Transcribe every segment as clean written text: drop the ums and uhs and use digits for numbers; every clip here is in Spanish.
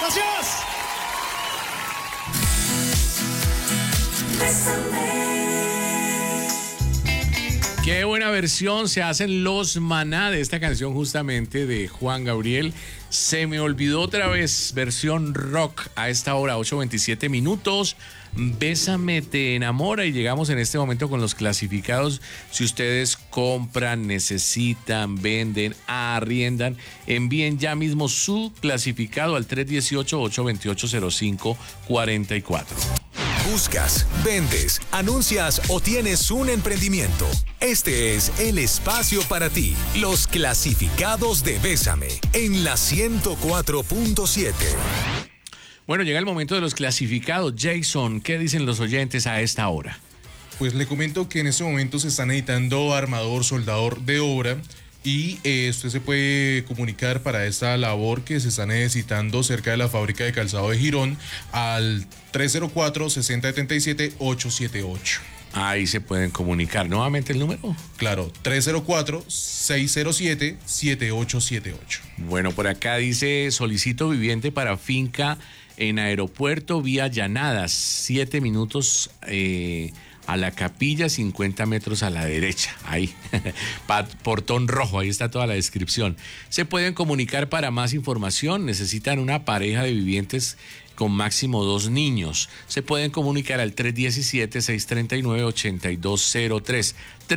Gracias. Qué buena versión se hacen los Maná de esta canción justamente de Juan Gabriel. Se me olvidó otra vez, versión rock a esta hora, 8:27 minutos. Bésame te enamora y llegamos en este momento con los clasificados. Si ustedes compran, necesitan, venden, arriendan, envíen ya mismo su clasificado al 318-828-0544. Buscas, vendes, anuncias o tienes un emprendimiento. Este es el espacio para ti. Los clasificados de Bésame en la 104.7. Bueno, llega el momento de los clasificados. Jason, ¿qué dicen los oyentes a esta hora? Pues le comento que en este momento se está necesitando armador, soldador de obra. Y usted se puede comunicar para esta labor que se está necesitando cerca de la fábrica de calzado de Girón al 304-6077-878. Ahí se pueden comunicar. ¿Nuevamente el número? Claro, 304-607-7878. Bueno, por acá dice, solicito viviente para finca en aeropuerto vía Llanadas, 7 minutos a la capilla, 50 metros a la derecha, ahí, portón rojo, ahí está toda la descripción. Se pueden comunicar para más información, necesitan una pareja de vivientes con máximo 2 niños. Se pueden comunicar al 317-639-8203,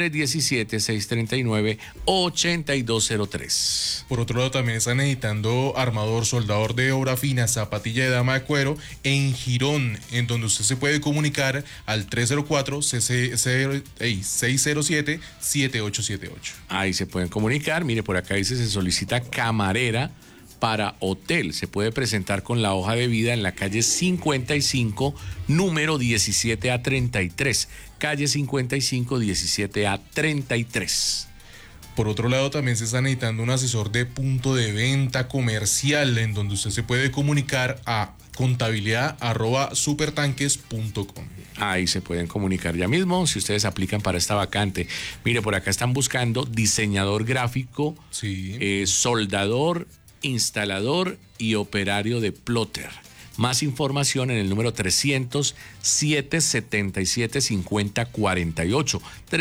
317-639-8203. Por otro lado, también están necesitando armador, soldador de obra fina, zapatilla de dama de cuero en Girón, en donde usted se puede comunicar al 304-607-7878. Ahí se pueden comunicar. Mire, por acá dice, se solicita camarera para hotel. Se puede presentar con la hoja de vida en la calle 55, número 17A33. Calle 55, 17A33. Por otro lado, también se está necesitando un asesor de punto de venta comercial, en donde usted se puede comunicar a contabilidad@supertanques.com. Ahí se pueden comunicar ya mismo si ustedes aplican para esta vacante. Mire, por acá están buscando diseñador gráfico, sí, soldador, instalador y operario de plotter. Más información en el número 300-777-5048.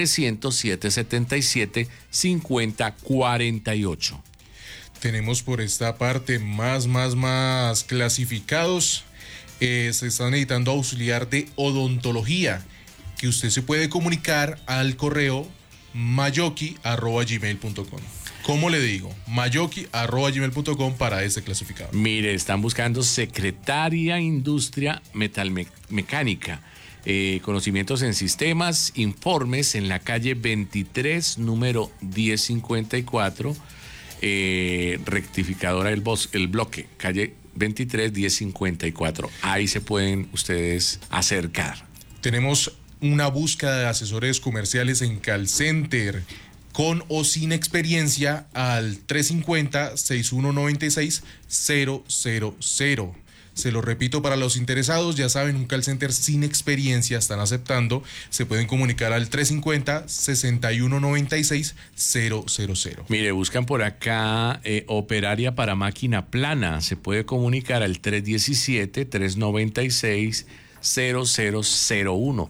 300-777-5048. Tenemos por esta parte más clasificados. Se está necesitando auxiliar de odontología, que usted se puede comunicar al correo mayoki@gmail.com. ¿Cómo le digo? mayoki@gmail.com para este clasificado. Mire, están buscando secretaria industria metalmecánica, conocimientos en sistemas, informes en la calle 23, número 1054, rectificadora el bloque, calle 23, 1054. Ahí se pueden ustedes acercar. Tenemos una búsqueda de asesores comerciales en call center, con o sin experiencia, al 350-6196-000. Se lo repito para los interesados, ya saben, un call center sin experiencia están aceptando. Se pueden comunicar al 350-6196-000. Mire, buscan por acá operaria para máquina plana. Se puede comunicar al 317-396-0001.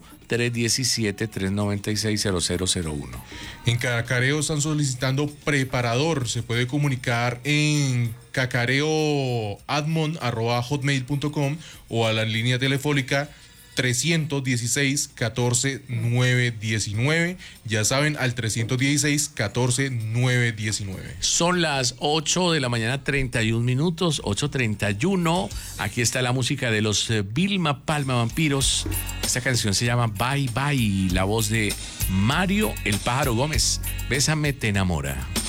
317-396-0001. En Cacareo están solicitando preparador. Se puede comunicar en cacareoadmon@hotmail.com o a la línea telefónica 316-14-919. Ya saben, al 316-14-919. Son las 8 de la mañana, 31 minutos, 8:31. Aquí está la música de los Vilma Palma Vampiros. Esta canción se llama Bye Bye, la voz de Mario el Pájaro Gómez. Bésame te enamora.